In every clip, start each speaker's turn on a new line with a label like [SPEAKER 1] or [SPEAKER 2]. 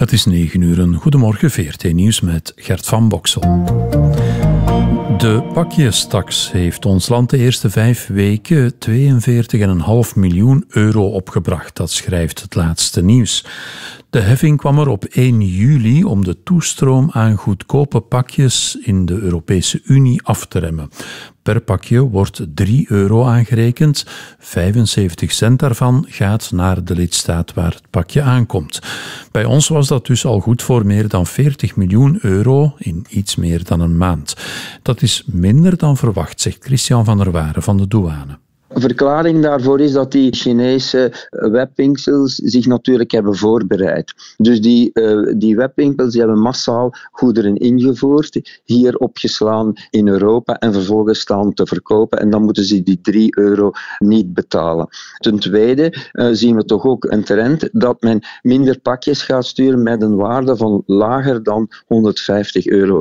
[SPEAKER 1] Het is 9:00. Goedemorgen, VRT Nieuws met Gert van Boksel. De pakjestaks heeft ons land de eerste 5 weken 42,5 miljoen euro opgebracht. Dat schrijft het laatste nieuws. De heffing kwam er op 1 juli om de toestroom aan goedkope pakjes in de Europese Unie af te remmen. Per pakje wordt €3 aangerekend. 75 cent daarvan gaat naar de lidstaat waar het pakje aankomt. Bij ons was dat dus al goed voor meer dan 40 miljoen euro in iets meer dan een maand. Dat is minder dan verwacht, zegt Christian van der Waren van de douane.
[SPEAKER 2] Een verklaring daarvoor is dat die Chinese webwinkels zich natuurlijk hebben voorbereid. Dus die webwinkels die hebben massaal goederen ingevoerd, hier opgeslaan in Europa en vervolgens staan te verkopen en dan moeten ze die €3 niet betalen. Ten tweede zien we toch ook een trend dat men minder pakjes gaat sturen met een waarde van lager dan €150.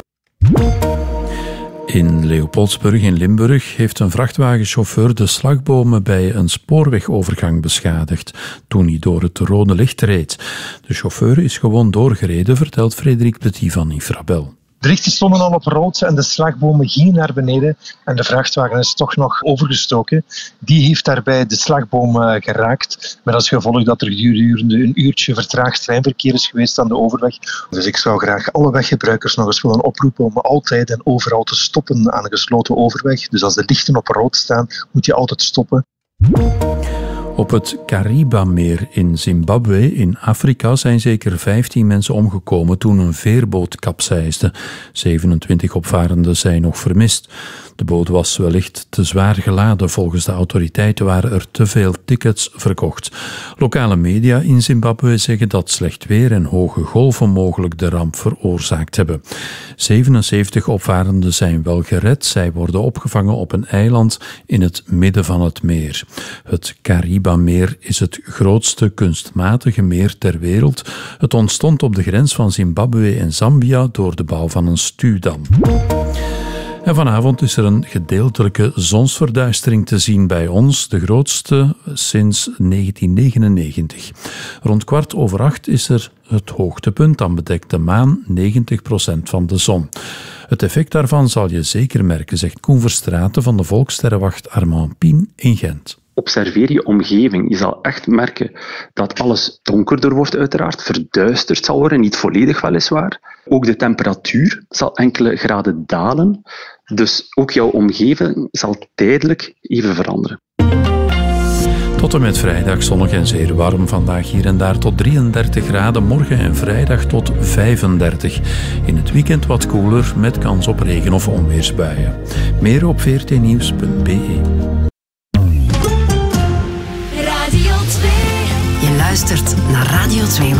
[SPEAKER 1] In Leopoldsburg in Limburg heeft een vrachtwagenchauffeur de slagbomen bij een spoorwegovergang beschadigd toen hij door het rode licht reed. De chauffeur is gewoon doorgereden, vertelt Frederik Petit van Infrabel.
[SPEAKER 3] De lichten stonden al op rood en de slagbomen gingen naar beneden en de vrachtwagen is toch nog overgestoken. Die heeft daarbij de slagboom geraakt, met als gevolg dat er gedurende een uurtje vertraagd treinverkeer is geweest aan de overweg. Dus ik zou graag alle weggebruikers nog eens willen oproepen om altijd en overal te stoppen aan een gesloten overweg. Dus als de lichten op rood staan, moet je altijd stoppen.
[SPEAKER 1] Op het Kariba-meer in Zimbabwe in Afrika zijn zeker 15 mensen omgekomen toen een veerboot kapseisde. 27 opvarenden zijn nog vermist. De boot was wellicht te zwaar geladen. Volgens de autoriteiten waren er te veel tickets verkocht. Lokale media in Zimbabwe zeggen dat slecht weer en hoge golven mogelijk de ramp veroorzaakt hebben. 77 opvarenden zijn wel gered. Zij worden opgevangen op een eiland in het midden van het meer. Het Kariba-meer is het grootste kunstmatige meer ter wereld. Het ontstond op de grens van Zimbabwe en Zambia door de bouw van een stuwdam. En vanavond is er een gedeeltelijke zonsverduistering te zien bij ons, de grootste sinds 1999. Rond 7:15 is er het hoogtepunt, dan bedekt de maan 90% van de zon. Het effect daarvan zal je zeker merken, zegt Koen Verstraeten van de Volkssterrenwacht Armand Pien in Gent.
[SPEAKER 4] Observeer je omgeving. Je zal echt merken dat alles donkerder wordt, uiteraard, verduisterd zal worden, niet volledig weliswaar. Ook de temperatuur zal enkele graden dalen, dus ook jouw omgeving zal tijdelijk even veranderen.
[SPEAKER 1] Tot en met vrijdag zonnig en zeer warm. Vandaag hier en daar tot 33 graden. Morgen en vrijdag tot 35. In het weekend wat koeler met kans op regen- of onweersbuien. Meer op vrtnieuws.be.
[SPEAKER 5] Je luistert naar Radio 2